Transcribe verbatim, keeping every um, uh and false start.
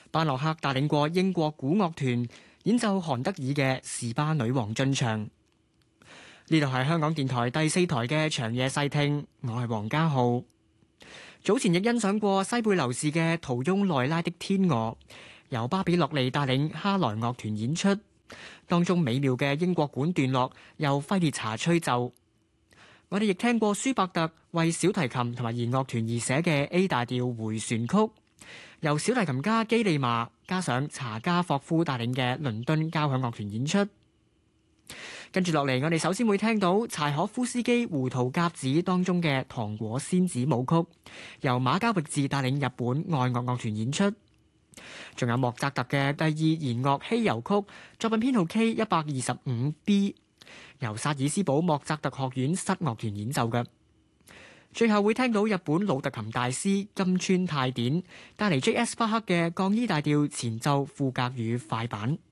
班諾克帶領過英國古樂團演奏韓德爾嘅《士巴女王》進場。呢度係香港電台第四台嘅長夜細聽，我係黃家浩。早前亦欣賞過西貝流士嘅《圖翁內拉的天鵝》，由巴比洛利帶領哈萊樂團演出，當中美妙嘅英國管段落由費列查吹奏。我哋亦聽過舒伯特為小提琴同埋弦樂團而寫嘅 A 大調迴旋曲，由小提琴家基利馬加上查加霍夫帶領嘅倫敦交響樂團演出。跟住落嚟，我哋首先會聽到柴可夫斯基《胡桃夾子》當中嘅《糖果仙子舞曲》，由馬嘉域治帶領日本愛樂樂團演出。仲有莫扎特嘅第二弦樂稀有曲，作品編號 K 一百二十五 B。由薩爾斯堡莫扎特學院室樂團演奏嘅。最後會聽到日本老特琴大師金川泰典帶嚟 J S 巴克嘅降 E 大調前奏賦格與快板。